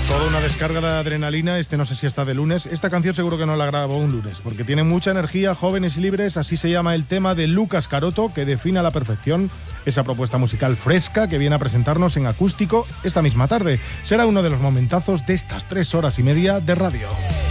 Toda una descarga de adrenalina, no sé si está de lunes. Esta canción seguro que no la grabó un lunes, porque tiene mucha energía, jóvenes y libres, así se llama el tema de Lucas Caroto, que define a la perfección esa propuesta musical fresca que viene a presentarnos en acústico esta misma tarde. Será uno de los momentazos de estas 3 horas y media de radio.